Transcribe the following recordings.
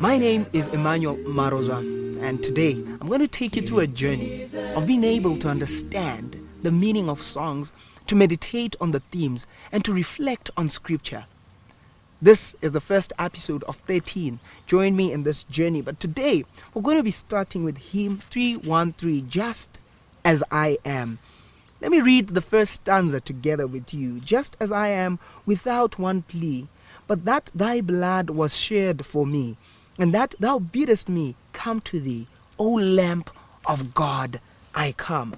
My name is Emmanuel Maroza, and today I'm going to take you through a journey of being able to understand the meaning of songs, to meditate on the themes, and to reflect on scripture. This is the first episode of 13. Join me in this journey. But today, we're going to be starting with hymn 313, Just As I Am. Let me read the first stanza together with you. Just as I am, without one plea, but that thy blood was shed for me, and that thou biddest me come to thee, O Lamb of God, I come.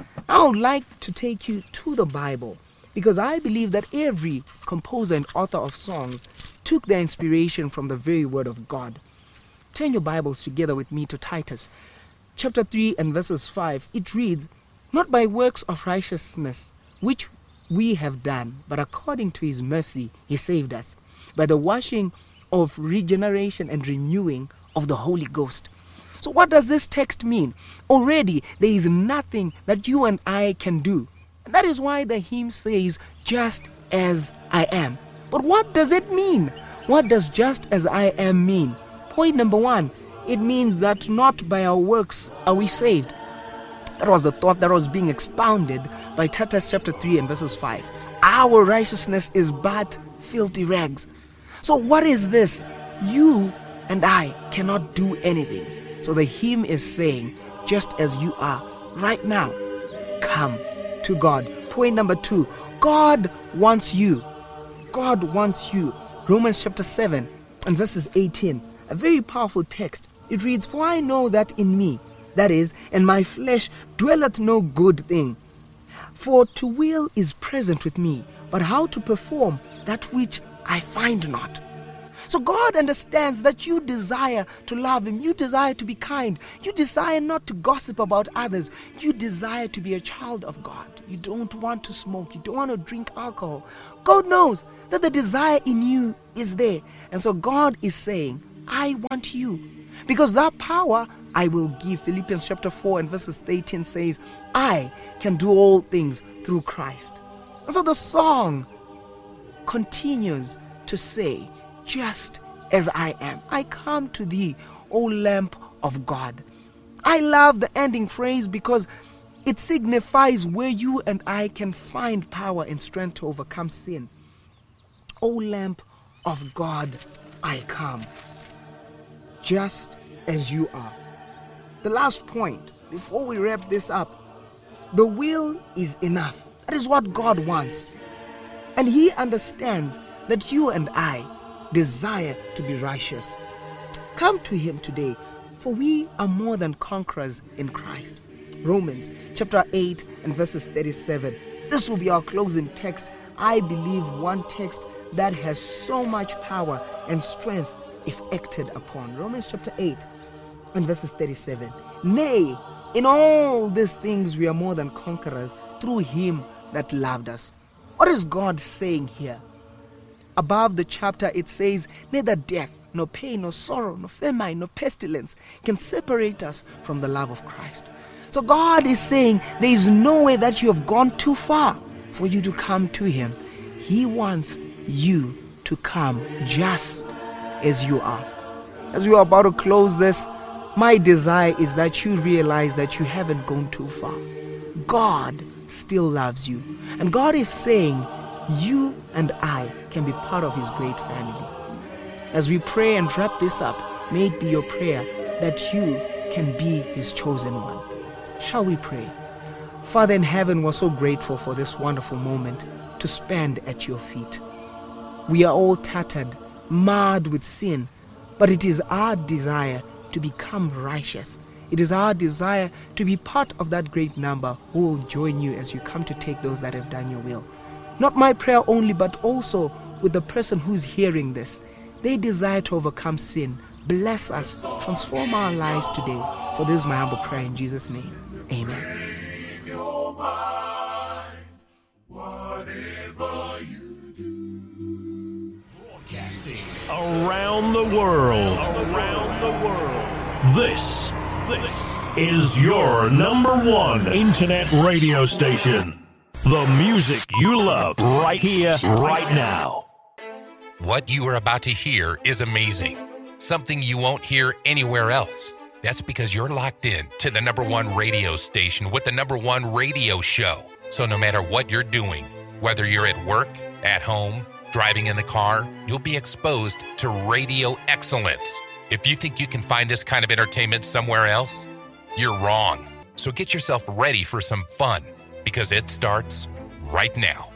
I would like to take you to the Bible, because I believe that every composer and author of songs took their inspiration from the very word of God. Turn your Bibles together with me to Titus chapter 3 and verses 5. It reads, "Not by works of righteousness which we have done, but according to his mercy he saved us, by the washing of regeneration and renewing of the Holy Ghost." So what does this text mean? Already there is nothing that you and I can do. And that is why the hymn says, just as I am. But what does it mean? What does just as I am mean? Point number one, it means that not by our works are we saved. That was the thought that was being expounded by Titus chapter 3 and verses 5. Our righteousness is but filthy rags. So what is this? You and I cannot do anything. So the hymn is saying, just as you are right now, come to God. Point number two, God wants you. God wants you. Romans chapter 7 and verses 18, a very powerful text. It reads, "For I know that in me, that is, in my flesh, dwelleth no good thing. For to will is present with me, but how to perform that which I find not." So God understands that you desire to love him, you desire to be kind, you desire not to gossip about others, you desire to be a child of God. You don't want to smoke, you don't want to drink alcohol. God knows that the desire in you is there. And so God is saying, I want you. Because that power I will give. Philippians chapter 4 and verses 18 says, I can do all things through Christ. And so the song continues to say, just as I am, I come to thee, O Lamb of God. I love the ending phrase because it signifies where you and I can find power and strength to overcome sin. O Lamb of God, I come, just as you are. The last point, before we wrap this up, the will is enough. That is what God wants. And he understands that you and I desire to be righteous. Come to him today, for we are more than conquerors in Christ. Romans chapter 8 and verses 37. This will be our closing text. I believe one text that has so much power and strength if acted upon. Romans chapter 8 and verses 37. Nay, in all these things we are more than conquerors through him that loved us. What is God saying here? Above the chapter it says, neither death, nor pain, nor sorrow, nor famine, nor pestilence can separate us from the love of Christ. So God is saying there is no way that you have gone too far for you to come to him. He wants you to come just as you are. As we are about to close this, my desire is that you realize that you haven't gone too far. God still loves you. And God is saying, you and I can be part of his great family. As we pray and wrap this up, may it be your prayer that you can be his chosen one. Shall we pray? Father in heaven, we're so grateful for this wonderful moment to spend at your feet. We are all tattered, marred with sin, but it is our desire to become righteous. It is our desire to be part of that great number who will join you as you come to take those that have done your will. Not my prayer only, but also with the person who's hearing this. They desire to overcome sin. Bless us. Transform our lives today. For this is my humble prayer in Jesus' name. Amen. Broadcasting around the world. This is your number one internet radio station. The music you love right here, right now. What you are about to hear is amazing. something you won't hear anywhere else. That's because you're locked in to the number one radio station with the number one radio show. So no matter what you're doing, whether you're at work, at home, driving in the car, you'll be exposed to radio excellence. If you think you can find this kind of entertainment somewhere else, you're wrong. So get yourself ready for some fun, because it starts right now.